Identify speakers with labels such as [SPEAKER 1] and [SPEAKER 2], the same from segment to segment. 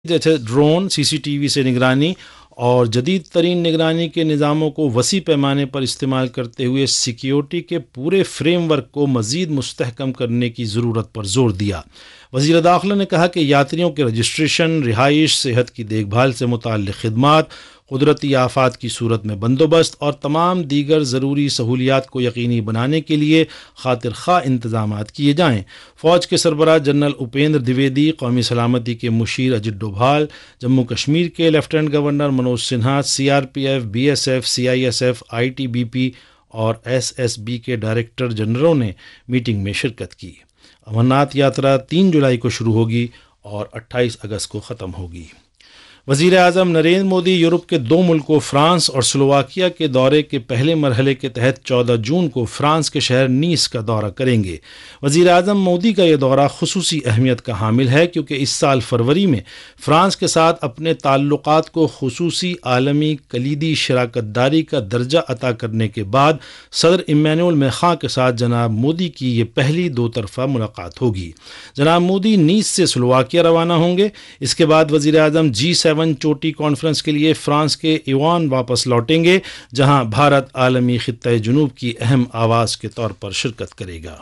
[SPEAKER 1] جیسے ڈرون، سی C T V سے نگرانی اور جدید ترین نگرانی کے نظاموں کو وسیع پیمانے پر استعمال کرتے ہوئے سیکیورٹی کے پورے فریم ورک کو مزید مستحکم کرنے کی ضرورت پر زور دیا۔ وزیر داخلہ نے کہا کہ یاتریوں کے رجسٹریشن، رہائش، صحت کی دیکھ بھال سے متعلق خدمات، قدرتی آفات کی صورت میں بندوبست اور تمام دیگر ضروری سہولیات کو یقینی بنانے کے لیے خاطر خواہ انتظامات کیے جائیں۔ فوج کے سربراہ جنرل اپیندر دیویدی، قومی سلامتی کے مشیر اجت ڈوبھال، جموں کشمیر کے lieutenant governor Manoj Sinha, C R P F, B S F, C I S F, I T B P اور ایس ایس بی کے ڈائریکٹر جنرلوں نے میٹنگ میں شرکت کی۔ امرناتھ یاترا 3 جولائی کو شروع ہوگی اور 28 اگست کو ختم ہوگی۔ وزیر اعظم نریندر مودی یورپ کے 2 ملکوں فرانس اور سلوواکیہ کے دورے کے پہلے مرحلے کے تحت 14 جون کو فرانس کے شہر نیس کا دورہ کریں گے۔ وزیر اعظم مودی کا یہ دورہ خصوصی اہمیت کا حامل ہے کیونکہ اس سال فروری میں فرانس کے ساتھ اپنے تعلقات کو خصوصی عالمی کلیدی شراکت داری کا درجہ عطا کرنے کے بعد صدر ایمینوئل میخواں کے ساتھ جناب مودی کی یہ پہلی 2 طرفہ ملاقات ہوگی۔ جناب مودی نیس سے سلوواکیہ روانہ ہوں گے۔ اس کے بعد وزیر اعظم G7 چوٹی کانفرنس کے لیے فرانس کے ایوان واپس لوٹیں گے، جہاں بھارت عالمی خطہ جنوب کی اہم آواز کے طور پر شرکت کرے گا۔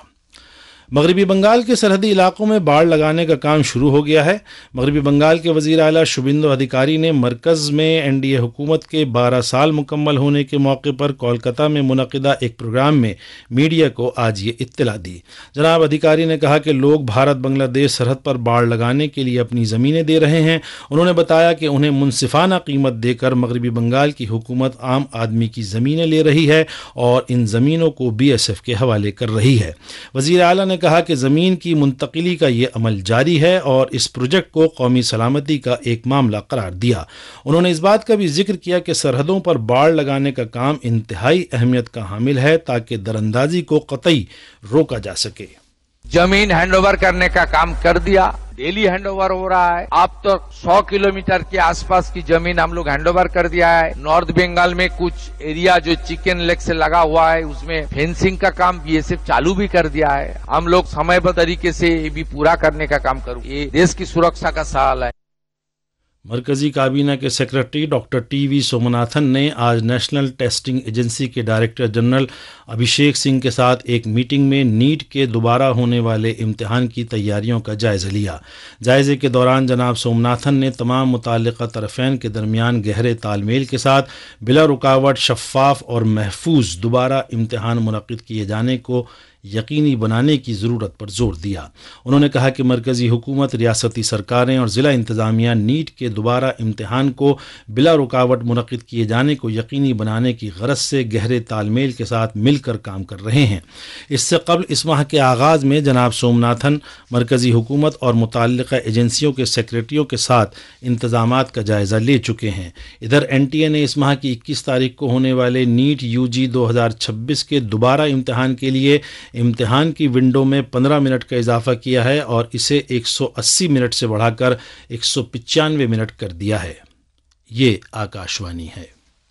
[SPEAKER 1] مغربی بنگال کے سرحدی علاقوں میں باڑ لگانے کا کام شروع ہو گیا ہے۔ مغربی بنگال کے وزیر اعلیٰ شوبھیندو ادھیکاری نے مرکز میں این ڈی اے حکومت کے 12 سال مکمل ہونے کے موقع پر کولکتہ میں منعقدہ ایک پروگرام میں میڈیا کو آج یہ اطلاع دی۔ جناب ادھیکاری نے کہا کہ لوگ بھارت بنگلہ دیش سرحد پر باڑ لگانے کے لیے اپنی زمینیں دے رہے ہیں۔ انہوں نے بتایا کہ انہیں منصفانہ قیمت دے کر مغربی بنگال کی حکومت عام آدمی کی زمینیں لے رہی ہے اور ان زمینوں کو بی ایس ایف کے حوالے کر رہی ہے۔ وزیر اعلیٰ نے کہا کہ زمین کی منتقلی کا یہ عمل جاری ہے اور اس پروجیکٹ کو قومی سلامتی کا ایک معاملہ قرار دیا۔ انہوں نے اس بات کا بھی ذکر کیا کہ سرحدوں پر باڑ لگانے کا کام انتہائی اہمیت کا حامل ہے تاکہ دراندازی کو قطعی روکا جا سکے۔
[SPEAKER 2] زمین ہینڈ اوور کرنے کا کام کر دیا، ڈیلی ہینڈ اوور ہو رہا ہے۔ اب تو 100 کلومیٹر کے آس پاس کی زمین ہم لوگ ہینڈ اوور کر دیا ہے۔ نارتھ بنگال میں کچھ ایریا جو چکن لیگ سے لگا ہوا ہے اس میں فینسنگ کا کام بی ایس ایف چالو بھی کر دیا ہے۔ ہم لوگ سمے پر طریقے سے یہ بھی پورا کرنے کا کام کروں۔ یہ دیش کی سرکشا کا سوال ہے۔
[SPEAKER 1] مرکزی کابینہ کے سیکرٹری ڈاکٹر ٹی وی سومناتھن نے آج نیشنل ٹیسٹنگ ایجنسی کے ڈائریکٹر جنرل ابھیشیک سنگھ کے ساتھ ایک میٹنگ میں نیٹ کے دوبارہ ہونے والے امتحان کی تیاریوں کا جائزہ لیا۔ جائزے کے دوران جناب سومناتھن نے تمام متعلقہ طرفین کے درمیان گہرے تال میل کے ساتھ بلا رکاوٹ، شفاف اور محفوظ دوبارہ امتحان منعقد کیے جانے کو یقینی بنانے کی ضرورت پر زور دیا۔ انہوں نے کہا کہ مرکزی حکومت، ریاستی سرکاریں اور ضلع انتظامیہ نیٹ کے دوبارہ امتحان کو بلا رکاوٹ منعقد کیے جانے کو یقینی بنانے کی غرض سے گہرے تال میل کے ساتھ مل کر کام کر رہے ہیں۔ اس سے قبل اس ماہ کے آغاز میں جناب سومناتھن مرکزی حکومت اور متعلقہ ایجنسیوں کے سیکرٹریوں کے ساتھ انتظامات کا جائزہ لے چکے ہیں۔ ادھر این ٹی اے نے اس ماہ کی 21 تاریخ کو ہونے والے نیٹ یو جی 2026 کے دوبارہ امتحان کے لیے امتحان کی ونڈو میں 15 منٹ کا اضافہ کیا ہے اور اسے 180 منٹ سے بڑھا کر 195 منٹ کر دیا ہے۔ یہ آکاشوانی ہے۔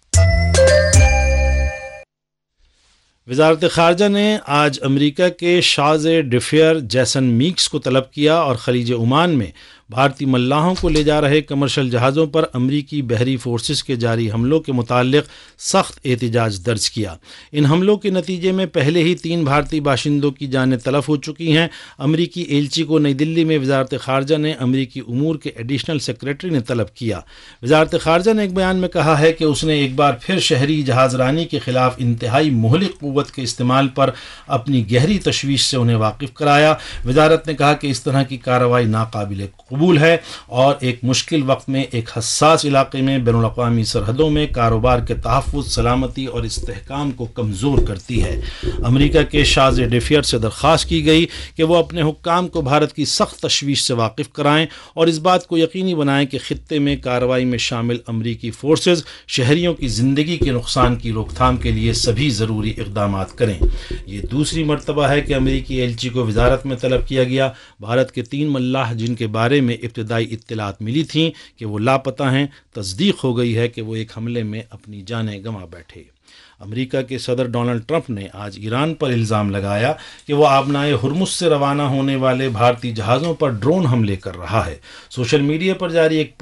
[SPEAKER 1] وزارت خارجہ نے آج امریکہ کے شاز ڈیفیر جیسن میکس کو طلب کیا اور خلیج عمان میں بھارتی ملاحوں کو لے جا رہے کمرشل جہازوں پر امریکی بحری فورسز کے جاری حملوں کے متعلق سخت احتجاج درج کیا۔ ان حملوں کے نتیجے میں پہلے ہی 3 بھارتی باشندوں کی جانیں تلف ہو چکی ہیں۔ امریکی ایلچی کو نئی دلی میں وزارت خارجہ نے امریکی امور کے ایڈیشنل سیکرٹری نے طلب کیا۔ وزارت خارجہ نے ایک بیان میں کہا ہے کہ اس نے ایک بار پھر شہری جہاز رانی کے خلاف انتہائی مہلک قوت کے استعمال پر اپنی گہری تشویش سے انہیں واقف کرایا۔ وزارت نے کہا کہ اس طرح کی کارروائی ناقابل قبول ہے اور ایک مشکل وقت میں ایک حساس علاقے میں بین الاقوامی سرحدوں میں کاروبار کے تحفظ، سلامتی اور استحکام کو کمزور کرتی ہے۔ امریکہ کے شاز ڈیفیر سے درخواست کی گئی کہ وہ اپنے حکام کو بھارت کی سخت تشویش سے واقف کرائیں اور اس بات کو یقینی بنائیں کہ خطے میں کارروائی میں شامل امریکی فورسز شہریوں کی زندگی کے نقصان کی روک تھام کے لیے سبھی ضروری اقدامات کریں۔ یہ دوسری مرتبہ ہے کہ امریکی ایلچی کو وزارت میں طلب کیا گیا۔ بھارت کے 3 ملاح جن کے بارے میں ابتدائی اطلاعات ملی تھیں کہ وہ لاپتہ ہیں، تصدیق ہو گئی ہے کہ وہ ایک حملے میں اپنی جانیں گنوا بیٹھے۔ امریکہ کے صدر ڈونلڈ ٹرمپ نے آج ایران پر الزام لگایا کہ وہ آبنائے ہرمز سے روانہ ہونے والے بھارتی جہازوں پر ڈرون حملے کر رہا ہے۔ سوشل میڈیا پر جاری ایک